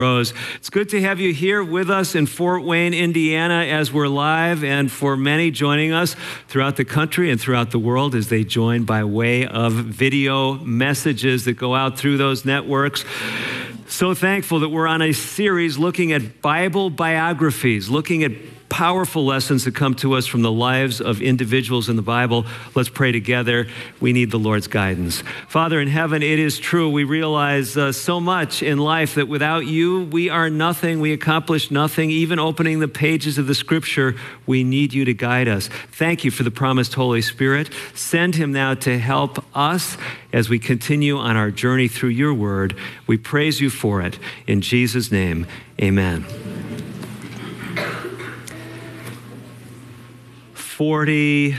Rose. It's good to have you here with us in Fort Wayne, Indiana, as we're live, and for many joining us throughout the country and throughout the world as they join by way of video messages that go out through those networks. So thankful that we're on a series looking at Bible biographies, looking at powerful lessons that come to us from the lives of individuals in the Bible. Let's pray together. We need the Lord's guidance. Father in heaven, it is true. We realize so much in life that without you, we are nothing. We accomplish nothing. Even opening the pages of the Scripture, we need you to guide us. Thank you for the promised Holy Spirit. Send him now to help us as we continue on our journey through your word. We praise you for it. In Jesus' name, amen. 40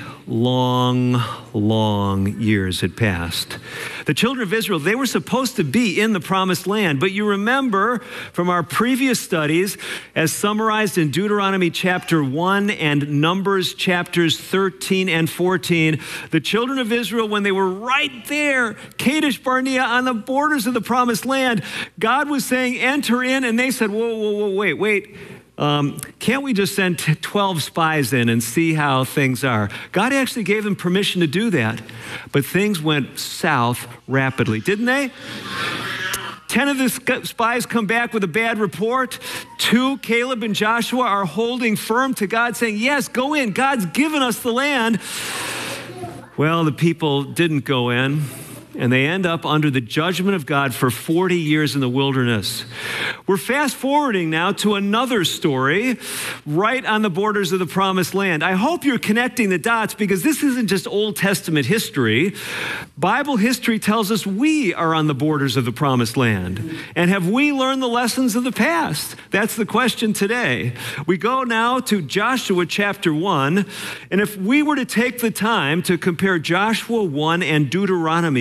long years had passed. The children of Israel, they were supposed to be in the promised land, but you remember from our previous studies, as summarized in Deuteronomy chapter 1 and Numbers chapters 13 and 14, the children of Israel, when they were right there, Kadesh Barnea, on the borders of the promised land, God was saying, enter in, and they said, whoa, wait. Can't we just send 12 spies in and see how things are? God actually gave them permission to do that, but things went south rapidly, didn't they? 10 of the spies come back with a bad report. 2, Caleb and Joshua, are holding firm to God, saying, yes, go in. God's given us the land. Well, the people didn't go in, and they end up under the judgment of God for 40 years in the wilderness. We're fast forwarding now to another story right on the borders of the promised land. I hope you're connecting the dots, because this isn't just Old Testament history. Bible history tells us we are on the borders of the promised land. And have we learned the lessons of the past? That's the question today. We go now to Joshua chapter 1. And if we were to take the time to compare Joshua 1 and Deuteronomy